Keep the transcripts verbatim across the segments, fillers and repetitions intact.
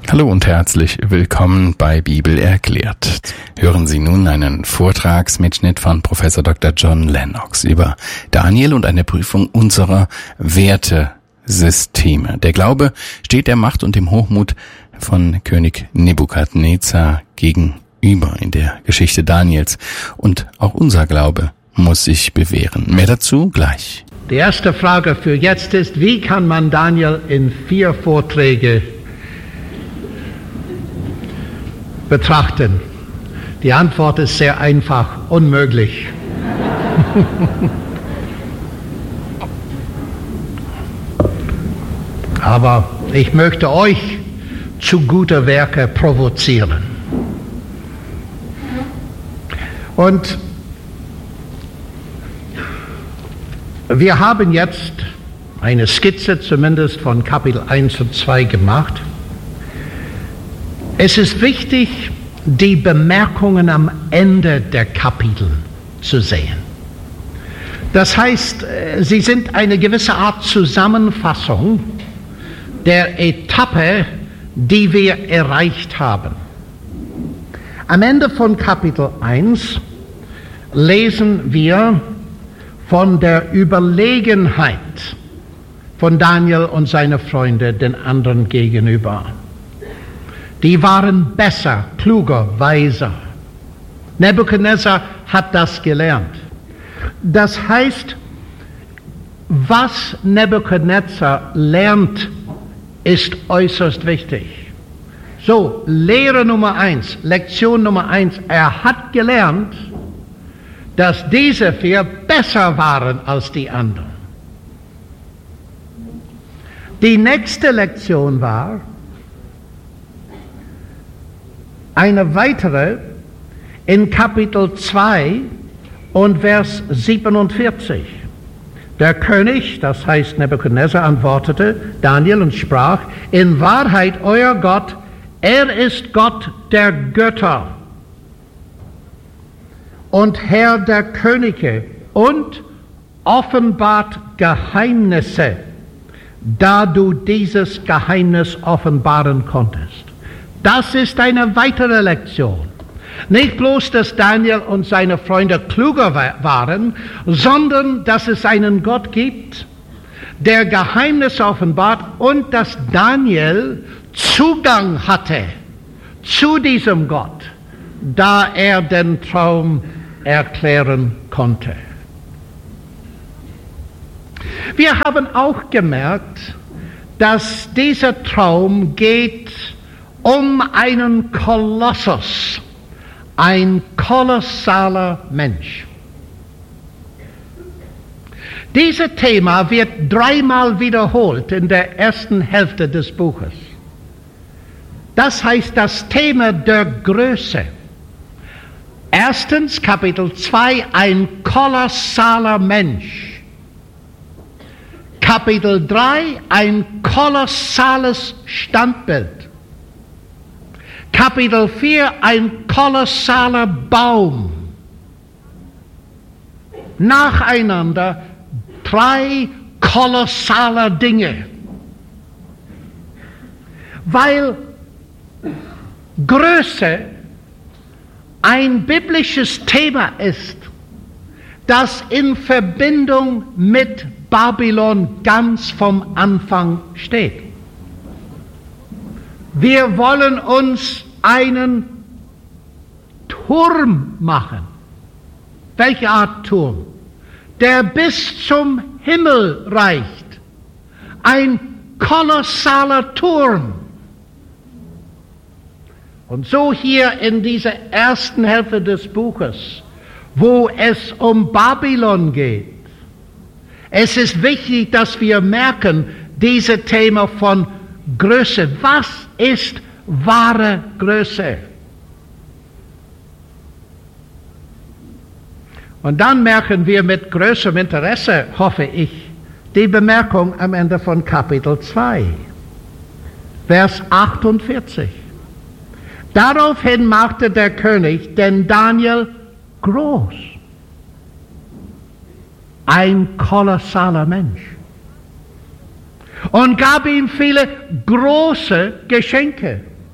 Hallo und herzlich willkommen bei Bibel erklärt. Hören Sie nun einen Vortragsmitschnitt von Professor Doktor John Lennox über Daniel und eine Prüfung unserer Wertesysteme. Der Glaube steht der Macht und dem Hochmut von König Nebukadnezar gegenüber in der Geschichte Daniels. Und auch unser Glaube muss sich bewähren. Mehr dazu gleich. Die erste Frage für jetzt ist, wie kann man Daniel in vier Vorträge betrachten? Die Antwort ist sehr einfach, unmöglich. Aber ich möchte euch zu guter Werke provozieren. Und wir haben jetzt eine Skizze zumindest von Kapitel eins und zwei gemacht. Es ist wichtig, die Bemerkungen am Ende der Kapitel zu sehen. Das heißt, sie sind eine gewisse Art Zusammenfassung der Etappe, die wir erreicht haben. Am Ende von Kapitel eins lesen wir von der Überlegenheit von Daniel und seinen Freunden den anderen gegenüber. Die waren besser, kluger, weiser. Nebukadnezar hat das gelernt. Das heißt, was Nebukadnezar lernt, ist äußerst wichtig. So, Lehre Nummer eins, Lektion Nummer eins, er hat gelernt, dass diese vier besser waren als die anderen. Die nächste Lektion war eine weitere in Kapitel zwei und Vers siebenundvierzig. Der König, das heißt Nebukadnezar, antwortete Daniel und sprach: In Wahrheit, euer Gott, er ist Gott der Götter und Herr der Könige und offenbart Geheimnisse, da du dieses Geheimnis offenbaren konntest. Das ist eine weitere Lektion. Nicht bloß, dass Daniel und seine Freunde kluger waren, sondern dass es einen Gott gibt, der Geheimnisse offenbart und dass Daniel Zugang hatte zu diesem Gott, da er den Traum erklären konnte. Wir haben auch gemerkt, dass dieser Traum geht um einen Kolossus, ein kolossaler Mensch. Dieses Thema wird dreimal wiederholt in der ersten Hälfte des Buches. Das heißt das Thema der Größe. Erstens, Kapitel zwei, ein kolossaler Mensch. Kapitel drei, ein kolossales Standbild. Kapitel vier, ein kolossaler Baum. Nacheinander drei kolossale Dinge. Weil Größe ein biblisches Thema ist, das in Verbindung mit Babylon ganz vom Anfang steht. Wir wollen uns einen Turm machen. Welche Art Turm? Der bis zum Himmel reicht. Ein kolossaler Turm. Und so hier in dieser ersten Hälfte des Buches, wo es um Babylon geht. Es ist wichtig, dass wir merken, dieses Thema von Größe. Was ist wahre Größe? Und dann merken wir mit größerem Interesse, hoffe ich, die Bemerkung am Ende von Kapitel zwei, Vers achtundvierzig. Daraufhin machte der König den Daniel groß. Ein kolossaler Mensch. Und gab ihm viele große Geschenke.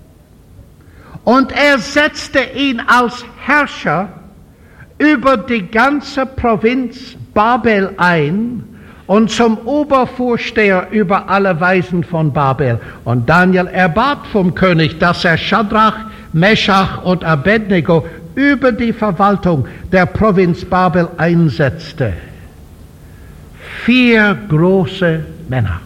Und er setzte ihn als Herrscher über die ganze Provinz Babel ein und zum Obervorsteher über alle Weisen von Babel. Und Daniel erbat vom König, dass er Schadrach, Meschach und Abednego über die Verwaltung der Provinz Babel einsetzte. Vier große Männer.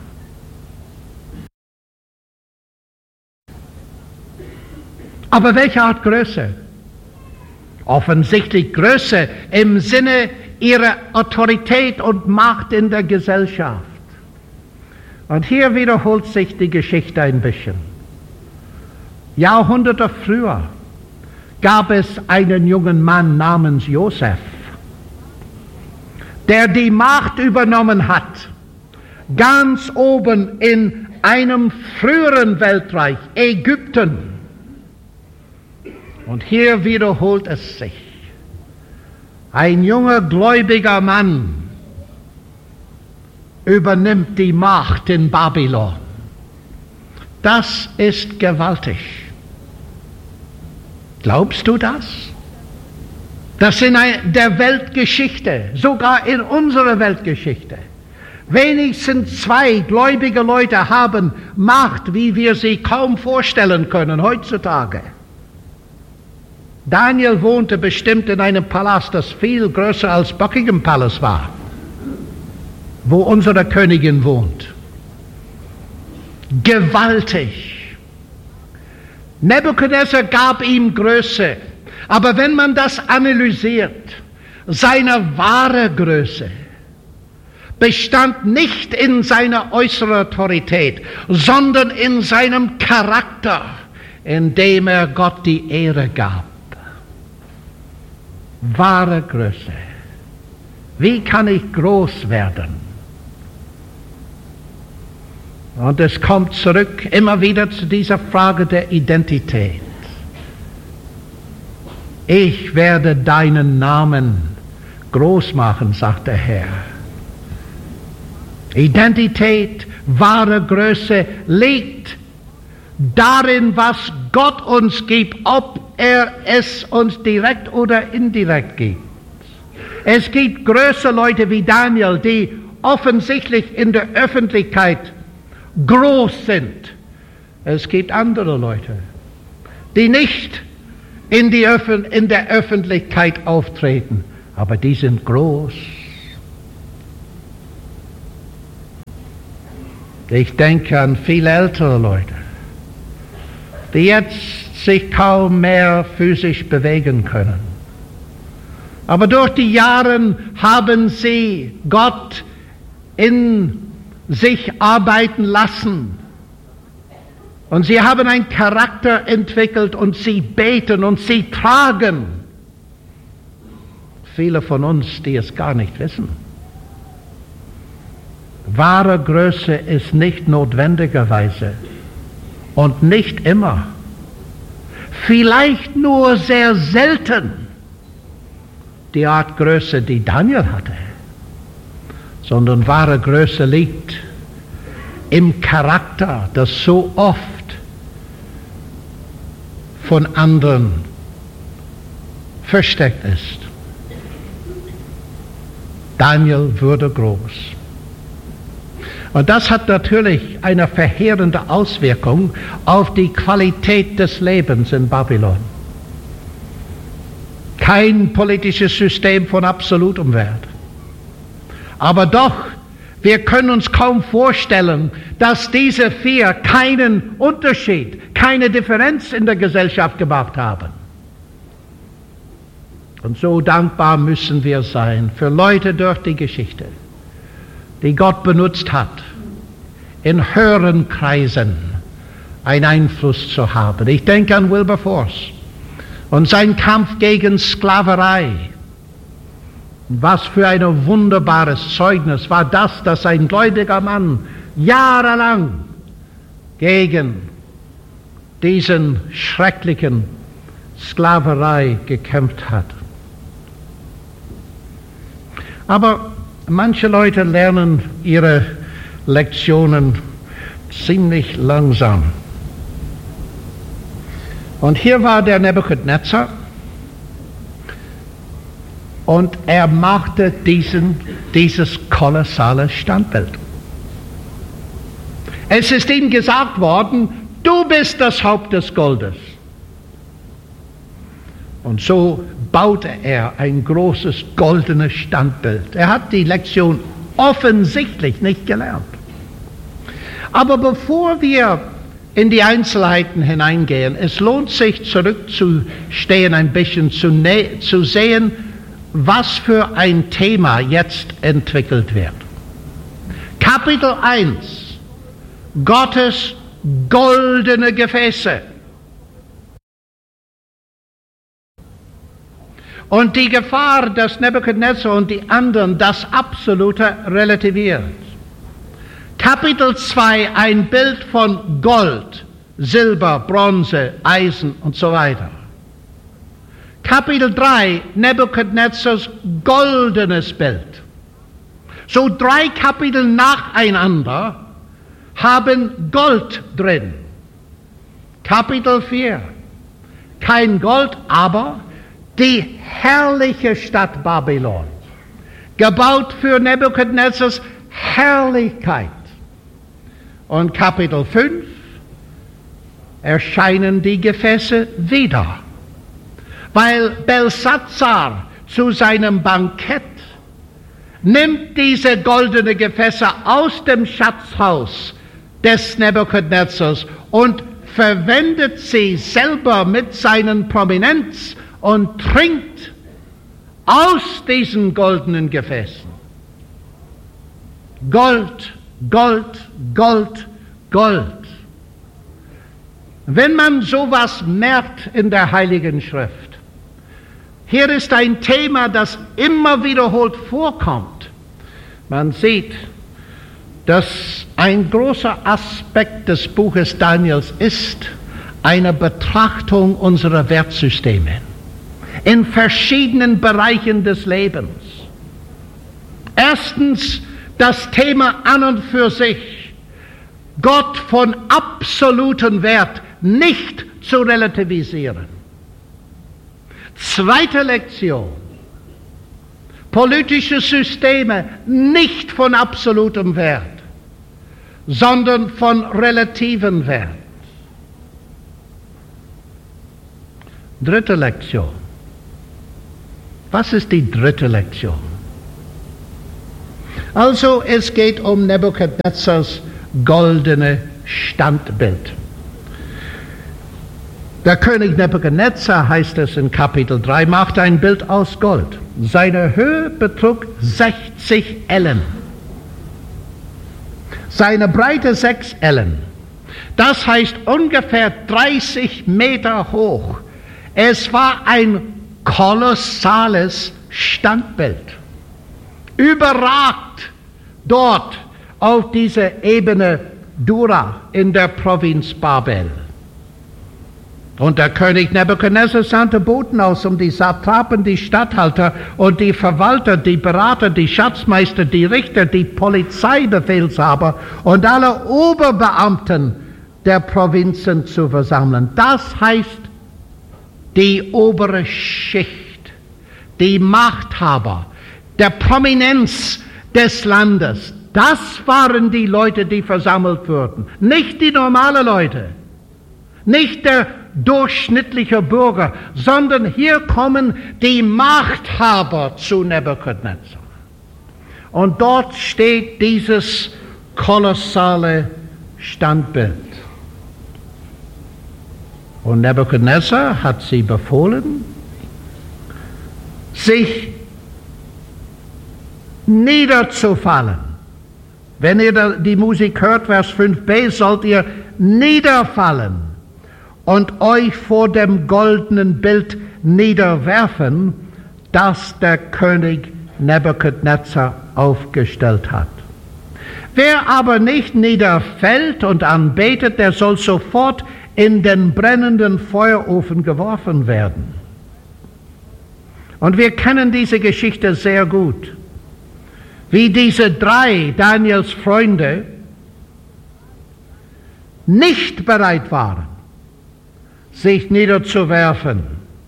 Aber welche Art Größe? Offensichtlich Größe im Sinne ihrer Autorität und Macht in der Gesellschaft. Und hier wiederholt sich die Geschichte ein bisschen. Jahrhunderte früher gab es einen jungen Mann namens Josef, der die Macht übernommen hat, ganz oben in einem früheren Weltreich, Ägypten. Und hier wiederholt es sich. Ein junger, gläubiger Mann übernimmt die Macht in Babylon. Das ist gewaltig. Glaubst du das? Das in der Weltgeschichte, sogar in unserer Weltgeschichte. Wenigstens zwei gläubige Leute haben Macht, wie wir sie kaum vorstellen können heutzutage. Daniel wohnte bestimmt in einem Palast, das viel größer als Buckingham Palace war, wo unsere Königin wohnt. Gewaltig. Nebukadnezar gab ihm Größe, aber wenn man das analysiert, seine wahre Größe bestand nicht in seiner äußeren Autorität, sondern in seinem Charakter, in dem er Gott die Ehre gab. Wahre Größe. Wie kann ich groß werden? Und es kommt zurück immer wieder zu dieser Frage der Identität. Ich werde deinen Namen groß machen, sagt der Herr. Identität, wahre Größe liegt darin, was Gott uns gibt, ob er es uns direkt oder indirekt gibt. Es gibt größere Leute wie Daniel, die offensichtlich in der Öffentlichkeit groß sind. Es gibt andere Leute, die nicht in, die Öffn- in der Öffentlichkeit auftreten, aber die sind groß. Ich denke an viele ältere Leute, die jetzt sich kaum mehr physisch bewegen können. Aber durch die Jahre haben sie Gott in sich arbeiten lassen. Und sie haben einen Charakter entwickelt und sie beten und sie tragen. Viele von uns, die es gar nicht wissen. Wahre Größe ist nicht notwendigerweise und nicht immer, vielleicht nur sehr selten die Art Größe, die Daniel hatte, sondern wahre Größe liegt im Charakter, das so oft von anderen versteckt ist. Daniel wurde groß. Und das hat natürlich eine verheerende Auswirkung auf die Qualität des Lebens in Babylon. Kein politisches System von absolutem Wert. Aber doch, wir können uns kaum vorstellen, dass diese vier keinen Unterschied, keine Differenz in der Gesellschaft gemacht haben. Und so dankbar müssen wir sein für Leute durch die Geschichte, die Gott benutzt hat, in höheren Kreisen einen Einfluss zu haben. Ich denke an Wilberforce und seinen Kampf gegen Sklaverei. Was für ein wunderbares Zeugnis war das, dass ein gläubiger Mann jahrelang gegen diesen schrecklichen Sklaverei gekämpft hat. Aber manche Leute lernen ihre Lektionen ziemlich langsam. Und hier war der Nebukadnezar und er machte diesen, dieses kolossale Standbild. Es ist ihm gesagt worden, du bist das Haupt des Goldes. Und so baute er ein großes goldenes Standbild. Er hat die Lektion offensichtlich nicht gelernt. Aber bevor wir in die Einzelheiten hineingehen, es lohnt sich zurückzustehen, ein bisschen zu, zu sehen, was für ein Thema jetzt entwickelt wird. Kapitel eins, Gottes goldene Gefäße. Und die Gefahr, dass Nebukadnezar und die anderen das Absolute relativiert. Kapitel zwei, ein Bild von Gold, Silber, Bronze, Eisen und so weiter. Kapitel drei, Nebukadnezars goldenes Bild. So drei Kapitel nacheinander haben Gold drin. Kapitel vier, kein Gold, aber die herrliche Stadt Babylon, gebaut für Nebukadnezars Herrlichkeit. Und Kapitel fünf erscheinen die Gefäße wieder, weil Belsatzar zu seinem Bankett nimmt diese goldenen Gefäße aus dem Schatzhaus des Nebukadnezars und verwendet sie selber mit seinen Prominenz und trinkt aus diesen goldenen Gefäßen. Gold, Gold, Gold, Gold. Wenn man sowas merkt in der Heiligen Schrift, hier ist ein Thema, das immer wiederholt vorkommt. Man sieht, dass ein großer Aspekt des Buches Daniels ist eine Betrachtung unserer Wertsysteme in verschiedenen Bereichen des Lebens. Erstens das Thema an und für sich, Gott von absolutem Wert nicht zu relativisieren. Zweite Lektion, politische Systeme nicht von absolutem Wert, sondern von relativem Wert. Dritte Lektion. Was ist die dritte Lektion? Also es geht um Nebukadnezars goldene Standbild. Der König Nebukadnezar, heißt es in Kapitel drei, machte ein Bild aus Gold. Seine Höhe betrug sechzig Ellen. Seine Breite sechs Ellen. Das heißt ungefähr dreißig Meter hoch. Es war ein kolossales Standbild. Überragt dort auf dieser Ebene Dura in der Provinz Babel. Und der König Nebukadnezar sandte Boten aus, um die Satrapen, die Statthalter und die Verwalter, die Berater, die Schatzmeister, die Richter, die Polizeibefehlshaber und alle Oberbeamten der Provinzen zu versammeln. Das heißt, die obere Schicht, die Machthaber, der Prominenz des Landes, das waren die Leute, die versammelt wurden. Nicht die normalen Leute, nicht der durchschnittliche Bürger, sondern hier kommen die Machthaber zu Nebukadnezar. Und dort steht dieses kolossale Standbild. Und Nebukadnezar hat sie befohlen, sich niederzufallen. Wenn ihr die Musik hört, Vers fünf b, sollt ihr niederfallen und euch vor dem goldenen Bild niederwerfen, das der König Nebukadnezar aufgestellt hat. Wer aber nicht niederfällt und anbetet, der soll sofort in den brennenden Feuerofen geworfen werden. Und wir kennen diese Geschichte sehr gut, wie diese drei Daniels Freunde nicht bereit waren, sich niederzuwerfen.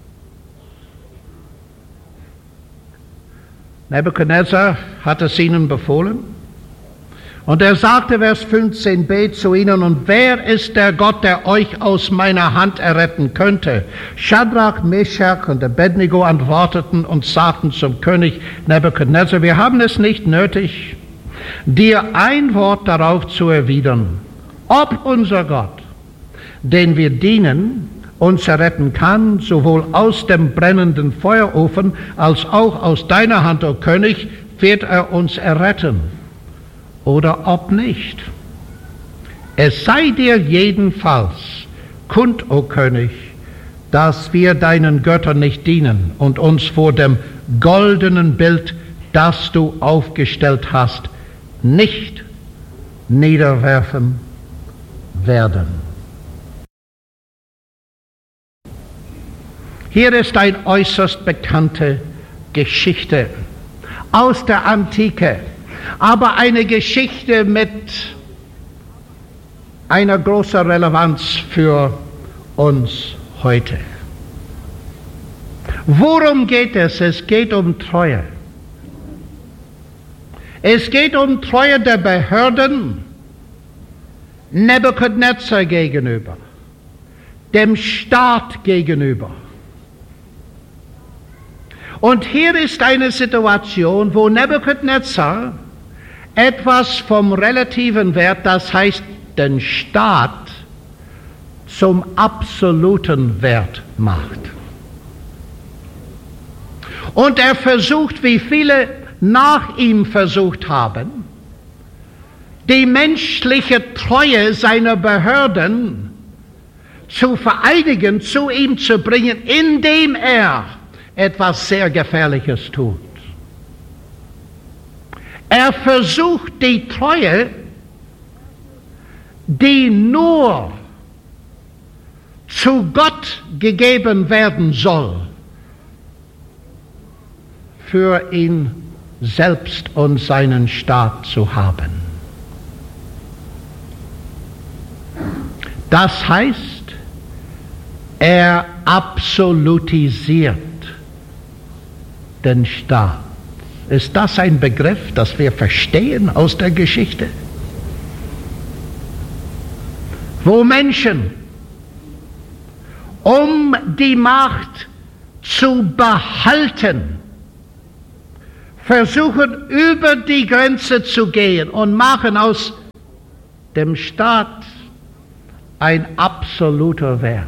Nebukadnezar hat es ihnen befohlen. Und er sagte, Vers fünfzehn b zu ihnen, und wer ist der Gott, der euch aus meiner Hand erretten könnte? Schadrach, Meshach und Abednego antworteten und sagten zum König Nebukadnezar, wir haben es nicht nötig, dir ein Wort darauf zu erwidern, ob unser Gott, den wir dienen, uns erretten kann, sowohl aus dem brennenden Feuerofen als auch aus deiner Hand, o König, wird er uns erretten. Oder ob nicht. Es sei dir jedenfalls kund, o König, dass wir deinen Göttern nicht dienen und uns vor dem goldenen Bild, das du aufgestellt hast, nicht niederwerfen werden. Hier ist eine äußerst bekannte Geschichte aus der Antike, aber eine Geschichte mit einer großen Relevanz für uns heute. Worum geht es? Es geht um Treue. Es geht um Treue der Behörden Nebukadnezar gegenüber, dem Staat gegenüber. Und hier ist eine Situation, wo Nebukadnezar etwas vom relativen Wert, das heißt den Staat, zum absoluten Wert macht. Und er versucht, wie viele nach ihm versucht haben, die menschliche Treue seiner Behörden zu vereinigen, zu ihm zu bringen, indem er etwas sehr Gefährliches tut. Er versucht die Treue, die nur zu Gott gegeben werden soll, für ihn selbst und seinen Staat zu haben. Das heißt, er absolutisiert den Staat. Ist das ein Begriff, das wir verstehen aus der Geschichte? Wo Menschen, um die Macht zu behalten, versuchen, über die Grenze zu gehen und machen aus dem Staat ein absoluter Wert.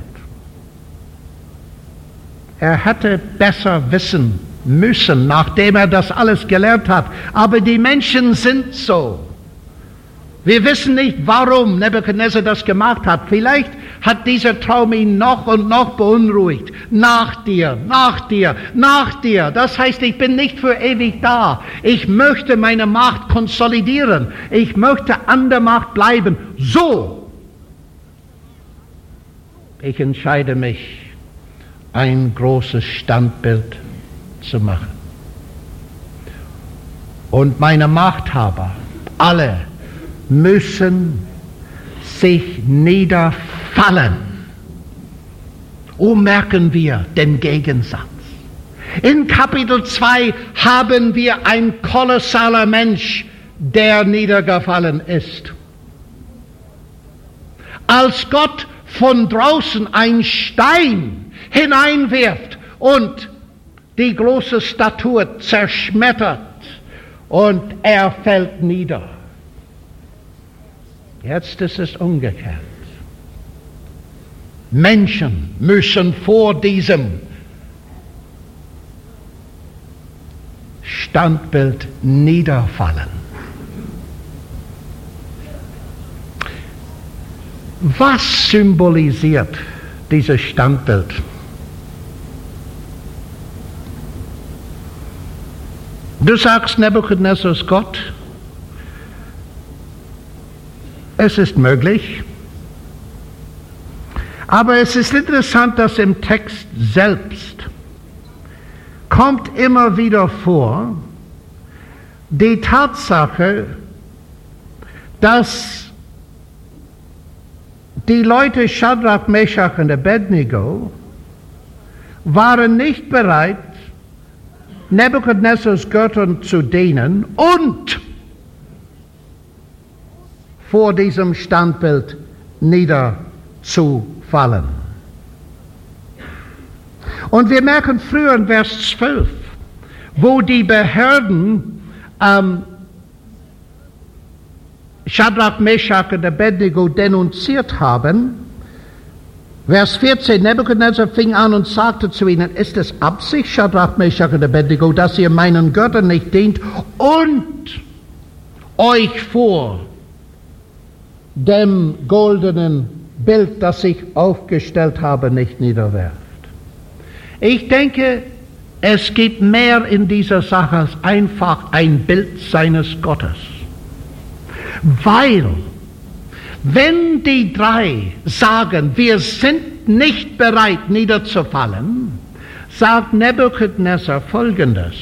Er hätte besser wissen müssen, nachdem er das alles gelernt hat. Aber die Menschen sind so. Wir wissen nicht, warum Nebukadnezar das gemacht hat. Vielleicht hat dieser Traum ihn noch und noch beunruhigt. Nach dir, nach dir, nach dir. Das heißt, ich bin nicht für ewig da. Ich möchte meine Macht konsolidieren. Ich möchte an der Macht bleiben. So. Ich entscheide mich, ein großes Standbild zu machen. Und meine Machthaber, alle, müssen sich niederfallen. Oh, merken wir den Gegensatz. In Kapitel zwei haben wir ein kolossaler Mensch, der niedergefallen ist. Als Gott von draußen ein Stein hineinwirft und die große Statue zerschmettert und er fällt nieder. Jetzt ist es umgekehrt. Menschen müssen vor diesem Standbild niederfallen. Was symbolisiert dieses Standbild? Du sagst, Nebukadnezar ist Gott. Es ist möglich. Aber es ist interessant, dass im Text selbst kommt immer wieder vor die Tatsache, dass die Leute Schadrach, Meshach und Abednego waren nicht bereit, Nebukadnezars Göttern zu dienen und vor diesem Standbild niederzufallen. Und wir merken früher in Vers zwölf, wo die Behörden ähm, Schadrach, Meshach und Abednego denunziert haben. Vers vierzehn, Nebukadnezar fing an und sagte zu ihnen, ist es Absicht, Schadrach, Meshach und Abednego, dass ihr meinen Göttern nicht dient und euch vor dem goldenen Bild, das ich aufgestellt habe, nicht niederwerft? Ich denke, es gibt mehr in dieser Sache als einfach ein Bild seines Gottes. Weil, wenn die drei sagen, wir sind nicht bereit niederzufallen, sagt Nebukadnezar Folgendes.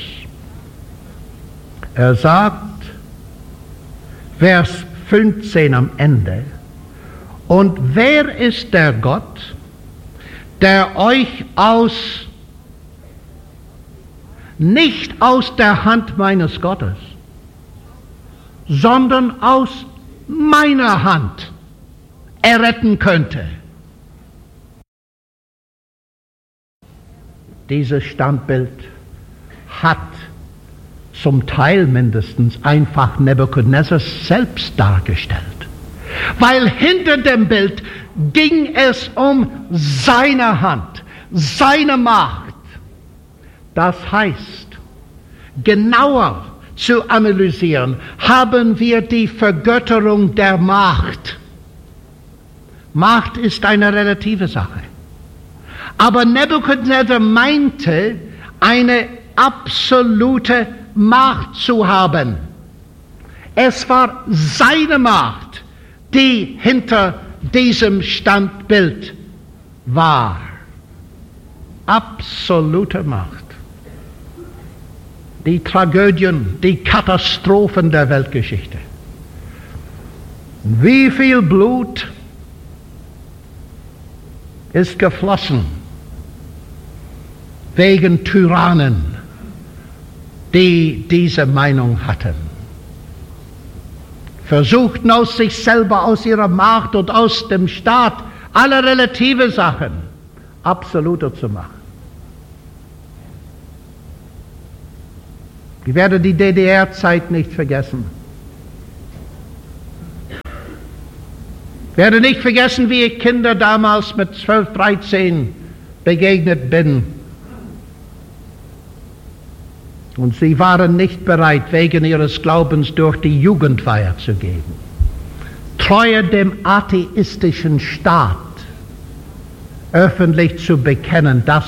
Er sagt, Vers fünfzehn am Ende, und wer ist der Gott, der euch aus, nicht aus der Hand meines Gottes, sondern aus meiner Hand erretten könnte? Dieses Standbild hat zum Teil mindestens einfach Nebukadnezar selbst dargestellt. Weil hinter dem Bild ging es um seine Hand, seine Macht. Das heißt, genauer zu analysieren, haben wir die Vergötterung der Macht. Macht ist eine relative Sache. Aber Nebukadnezar meinte, eine absolute Macht zu haben. Es war seine Macht, die hinter diesem Standbild war. Absolute Macht. Die Tragödien, die Katastrophen der Weltgeschichte. Wie viel Blut ist geflossen wegen Tyrannen, die diese Meinung hatten. Versuchten aus sich selber, aus ihrer Macht und aus dem Staat alle relative Sachen absoluter zu machen. Ich werde die D D R-Zeit nicht vergessen. Ich werde nicht vergessen, wie ich Kinder damals mit zwölf, dreizehn begegnet bin. Und sie waren nicht bereit, wegen ihres Glaubens durch die Jugendweihe zu gehen. Treue dem atheistischen Staat öffentlich zu bekennen, das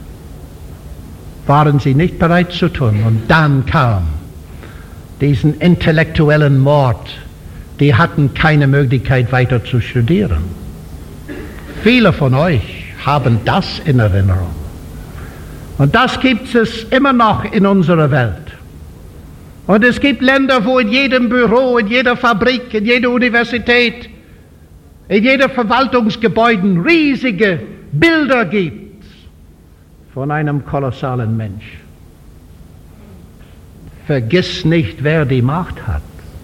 waren sie nicht bereit zu tun. Und dann kam diesen intellektuellen Mord. Die hatten keine Möglichkeit weiter zu studieren. Viele von euch haben das in Erinnerung. Und das gibt es immer noch in unserer Welt. Und es gibt Länder, wo in jedem Büro, in jeder Fabrik, in jeder Universität, in jeder Verwaltungsgebäude riesige Bilder gibt von einem kolossalen Mensch. Vergiss nicht, wer die Macht hat.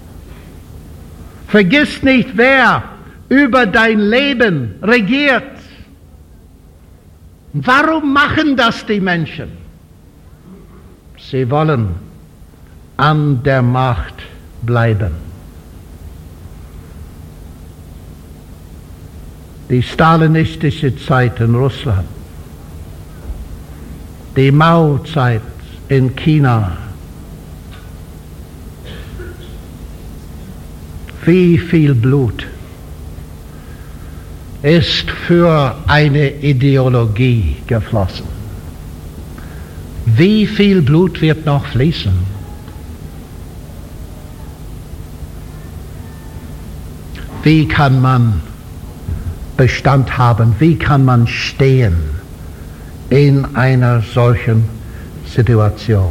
Vergiss nicht, wer über dein Leben regiert. Warum machen das die Menschen? Sie wollen an der Macht bleiben. Die stalinistische Zeit in Russland, die Mao-Zeit in China, wie viel Blut ist für eine Ideologie geflossen? Wie viel Blut wird noch fließen? Wie kann man Bestand haben? Wie kann man stehen in einer solchen Situation?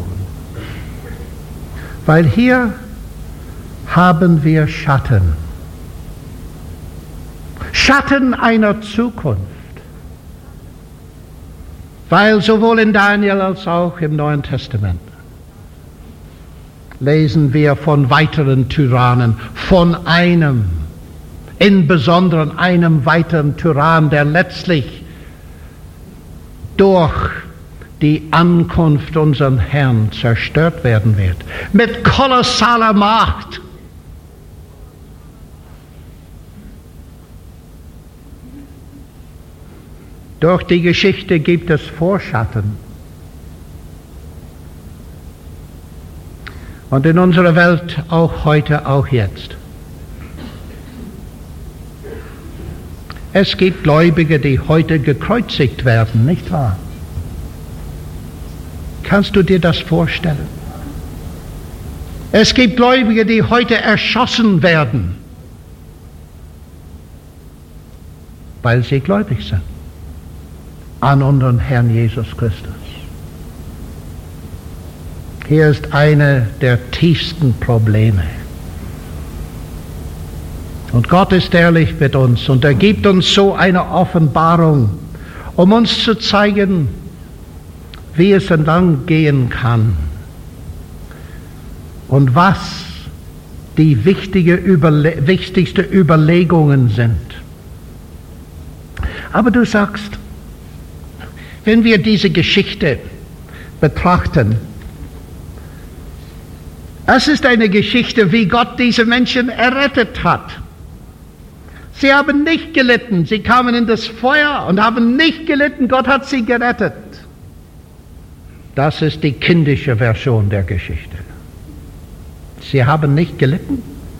Weil hier haben wir Schatten. Schatten einer Zukunft. Weil sowohl in Daniel als auch im Neuen Testament lesen wir von weiteren Tyrannen, von einem, insbesondere einem weiteren Tyrann, der letztlich durch die Ankunft unseres Herrn zerstört werden wird. Mit kolossaler Macht. Durch die Geschichte gibt es Vorschatten. Und in unserer Welt auch heute, auch jetzt. Es gibt Gläubige, die heute gekreuzigt werden, nicht wahr? Kannst du dir das vorstellen? Es gibt Gläubige, die heute erschossen werden, weil sie gläubig sind an unseren Herrn Jesus Christus. Hier ist eine der tiefsten Probleme. Und Gott ist ehrlich mit uns und er gibt uns so eine Offenbarung, um uns zu zeigen, wie es entlang gehen kann und was die wichtige Überle- wichtigste Überlegungen sind. Aber du sagst, wenn wir diese Geschichte betrachten, es ist eine Geschichte, wie Gott diese Menschen errettet hat. Sie haben nicht gelitten, sie kamen in das Feuer und haben nicht gelitten, Gott hat sie gerettet. Das ist die kindische Version der Geschichte. Sie haben nicht gelitten?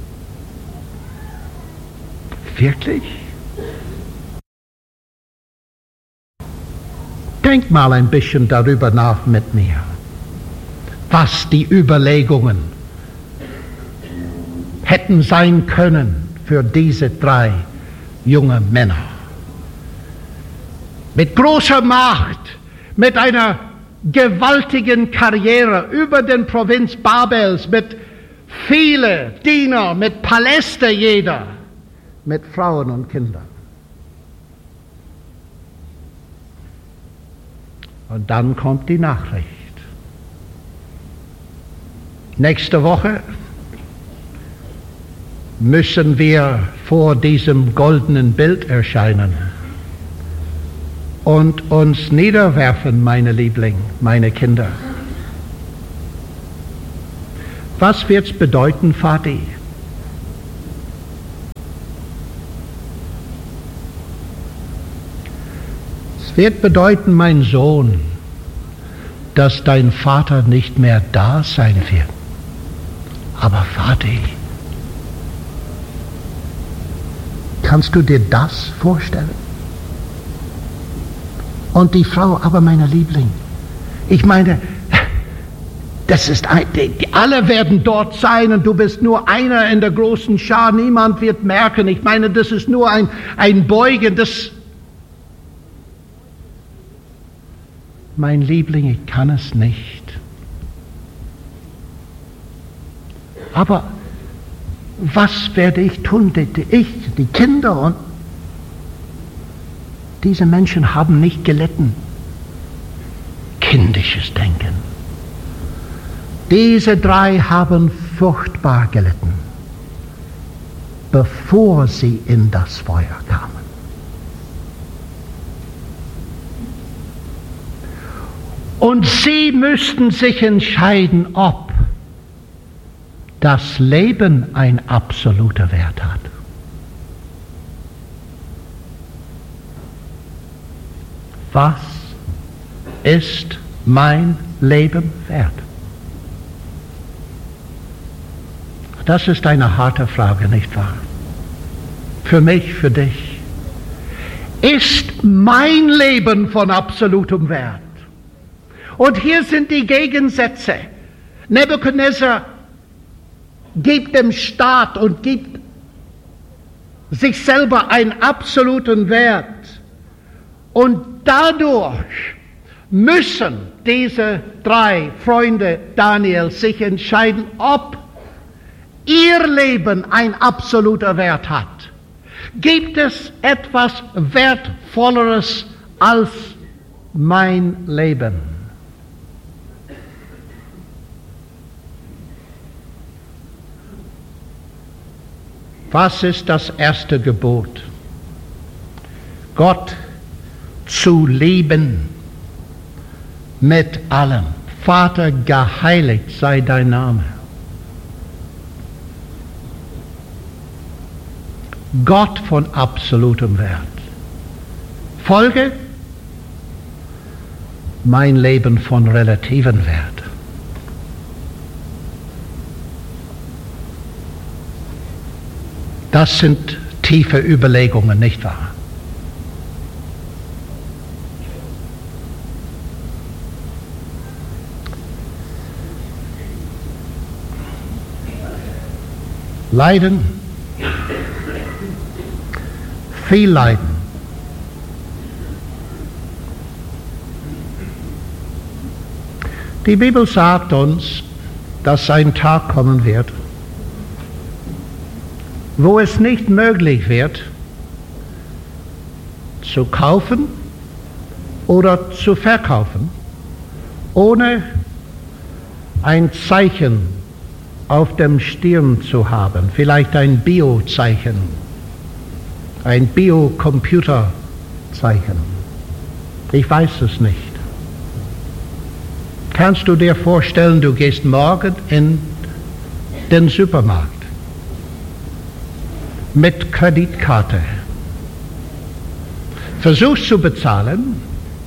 Wirklich? Denk mal ein bisschen darüber nach mit mir, was die Überlegungen hätten sein können für diese drei junge Männer. Mit großer Macht, mit einer gewaltigen Karriere über den Provinz Babels, mit viele Diener, mit Paläste jeder, mit Frauen und Kindern. Und dann kommt die Nachricht. Nächste Woche müssen wir vor diesem goldenen Bild erscheinen und uns niederwerfen, meine Liebling, meine Kinder. Was wird's bedeuten, Vati? Es wird bedeuten, mein Sohn, dass dein Vater nicht mehr da sein wird. Aber Vati, kannst du dir das vorstellen? Und die Frau, aber meine Liebling, ich meine, das ist ein, die, alle werden dort sein und du bist nur einer in der großen Schar, niemand wird merken. Ich meine, das ist nur ein, ein Beugen, das... Mein Liebling, ich kann es nicht. Aber was werde ich tun? Die, die, ich, die Kinder und diese Menschen haben nicht gelitten. Kindisches Denken. Diese drei haben furchtbar gelitten, bevor sie in das Feuer kamen. Und sie müssten sich entscheiden, ob das Leben ein absoluter Wert hat. Was ist mein Leben wert? Das ist eine harte Frage, nicht wahr? Für mich, für dich. Ist mein Leben von absolutem Wert? Und hier sind die Gegensätze. Nebukadnezar gibt dem Staat und gibt sich selber einen absoluten Wert. Und dadurch müssen diese drei Freunde Daniels sich entscheiden, ob ihr Leben ein absoluter Wert hat. Gibt es etwas Wertvolleres als mein Leben? Was ist das erste Gebot? Gott zu lieben mit allem. Vater, geheiligt sei dein Name. Gott von absolutem Wert. Folge, mein Leben von relativem Wert. Das sind tiefe Überlegungen, nicht wahr? Leiden, viel Leiden. Die Bibel sagt uns, dass ein Tag kommen wird, wo es nicht möglich wird, zu kaufen oder zu verkaufen, ohne ein Zeichen auf dem Stirn zu haben, vielleicht ein Biozeichen, ein Biocomputerzeichen. Ich weiß es nicht. Kannst du dir vorstellen, du gehst morgen in den Supermarkt mit Kreditkarte, versuchst zu bezahlen,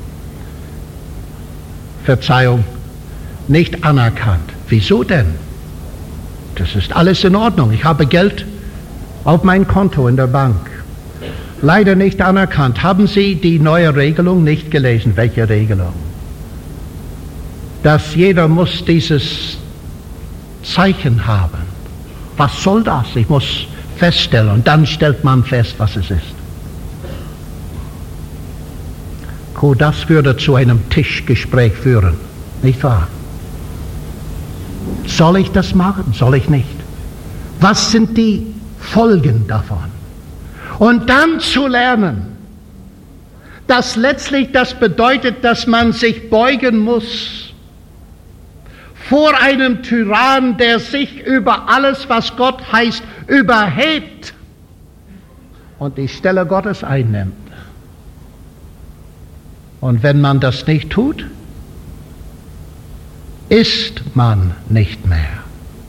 Verzeihung, nicht anerkannt. Wieso denn? Das ist alles in Ordnung. Ich habe Geld auf mein Konto in der Bank. Leider nicht anerkannt. Haben Sie die neue Regelung nicht gelesen? Welche Regelung? Dass jeder muss dieses Zeichen haben. Was soll das? Ich muss feststellen. Und dann stellt man fest, was es ist. Gut, das würde zu einem Tischgespräch führen. Nicht wahr? Soll ich das machen? Soll ich nicht? Was sind die Folgen davon? Und dann zu lernen, dass letztlich das bedeutet, dass man sich beugen muss vor einem Tyrann, der sich über alles, was Gott heißt, überhebt und die Stelle Gottes einnimmt. Und wenn man das nicht tut, ist man nicht mehr.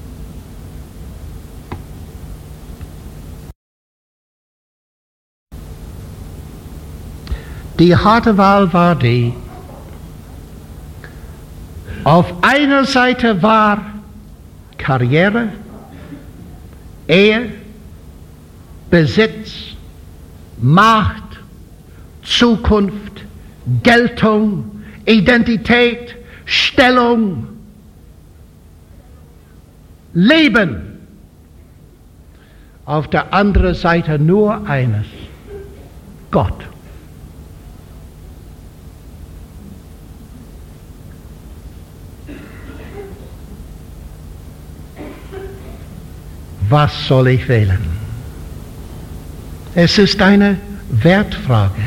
Die harte Wahl war die, auf einer Seite war Karriere, Ehe, Besitz, Macht, Zukunft, Geltung, Identität, Stellung, Leben. Auf der anderen Seite nur eines, Gott. Was soll ich wählen? Es ist eine Wertfrage.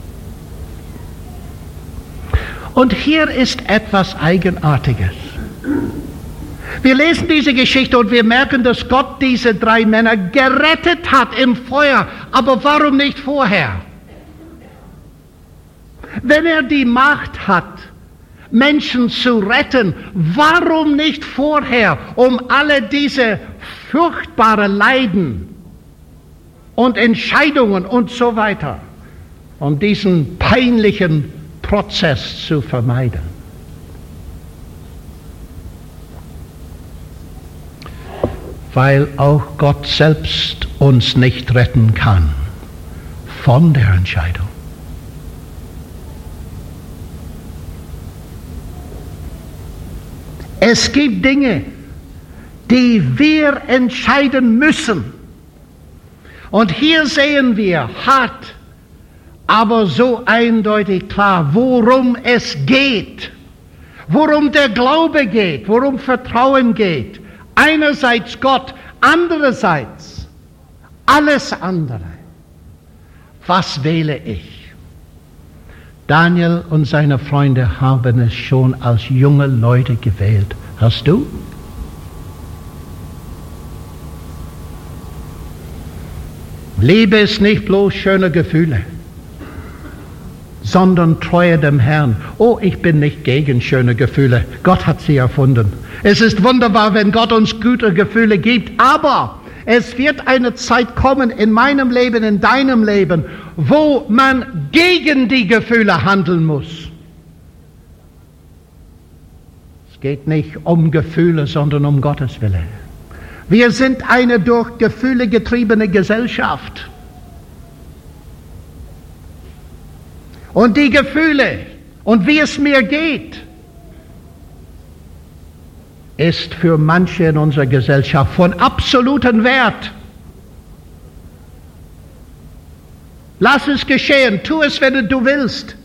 Und hier ist etwas Eigenartiges. Wir lesen diese Geschichte und wir merken, dass Gott diese drei Männer gerettet hat im Feuer. Aber warum nicht vorher? Wenn er die Macht hat, Menschen zu retten, warum nicht vorher, um alle diese furchtbaren Leiden und Entscheidungen und so weiter, um diesen peinlichen Prozess zu vermeiden? Weil auch Gott selbst uns nicht retten kann von der Entscheidung. Es gibt Dinge, die wir entscheiden müssen. Und hier sehen wir hart, aber so eindeutig klar, worum es geht, worum der Glaube geht, worum Vertrauen geht. Einerseits Gott, andererseits alles andere. Was wähle ich? Daniel und seine Freunde haben es schon als junge Leute gewählt. Hast du? Liebe ist nicht bloß schöne Gefühle, sondern Treue dem Herrn. Oh, ich bin nicht gegen schöne Gefühle. Gott hat sie erfunden. Es ist wunderbar, wenn Gott uns gute Gefühle gibt, aber es wird eine Zeit kommen in meinem Leben, in deinem Leben, wo man gegen die Gefühle handeln muss. Es geht nicht um Gefühle, sondern um Gottes Wille. Wir sind eine durch Gefühle getriebene Gesellschaft. Und die Gefühle und wie es mir geht, ist für manche in unserer Gesellschaft von absolutem Wert. Lass es geschehen, tu es, wenn du willst.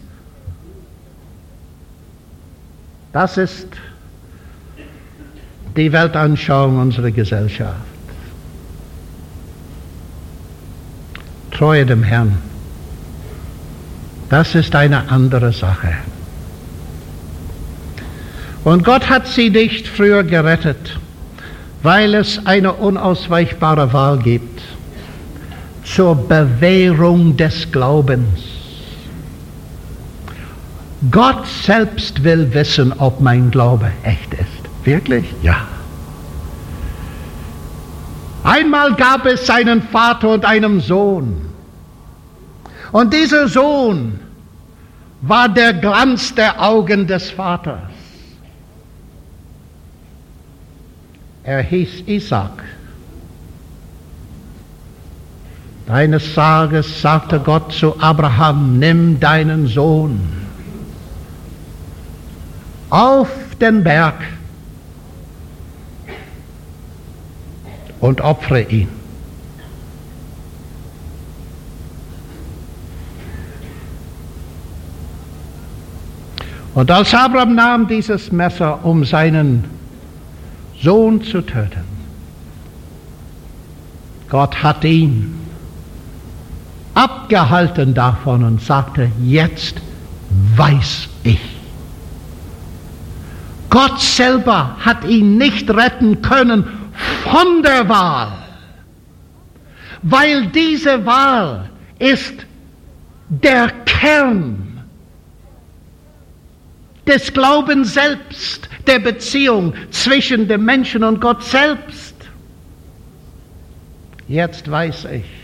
Das ist die Weltanschauung unserer Gesellschaft. Treue dem Herrn. Das ist eine andere Sache. Und Gott hat sie nicht früher gerettet, weil es eine unausweichbare Wahl gibt zur Bewährung des Glaubens. Gott selbst will wissen, ob mein Glaube echt ist. Wirklich? Ja. Einmal gab es einen Vater und einen Sohn. Und dieser Sohn war der Glanz der Augen des Vaters. Er hieß Isaac. Eines Tages sagte Gott zu Abraham, nimm deinen Sohn auf den Berg und opfere ihn. Und als Abraham nahm dieses Messer, um seinen Sohn zu töten, Gott hat ihn abgehalten davon und sagte, jetzt weiß ich. Gott selber hat ihn nicht retten können von der Wahl, weil diese Wahl ist der Kern des Glaubens selbst, der Beziehung zwischen dem Menschen und Gott selbst. Jetzt weiß ich,